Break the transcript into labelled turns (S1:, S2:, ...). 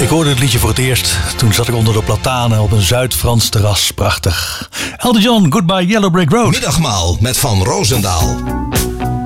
S1: Ik hoorde het liedje voor het eerst. Toen zat ik onder de platanen op een Zuid-Frans terras. Prachtig. Elton John, Goodbye Yellow Brick Road.
S2: Middagmaal met Van Roosendaal.